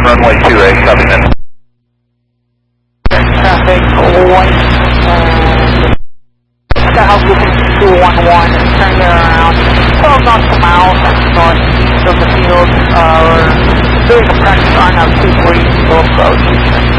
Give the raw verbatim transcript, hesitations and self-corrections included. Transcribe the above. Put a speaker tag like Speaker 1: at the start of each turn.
Speaker 1: runway two eight, coming in.
Speaker 2: Traffic, white, and Skyhouse Looping two one one, turning around twelve nautical miles northeast of the field, uh, we're doing a practice on our two three, will approach.